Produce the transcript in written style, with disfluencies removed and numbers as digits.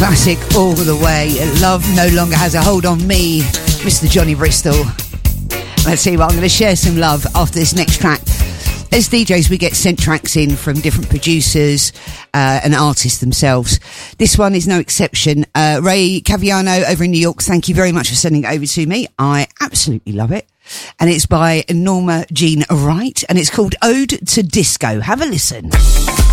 Classic all the way. Love no longer has a hold on me, Mr. Johnny Bristol. Let's see what I'm going to share some love after this next track. As DJs, we get sent tracks in from different producers and artists themselves. This one is no exception. Ray Caviano over in New York, thank you very much for sending it over to me. I absolutely love it. And it's by Norma Jean Wright, and it's called Ode to Disco. Have a listen.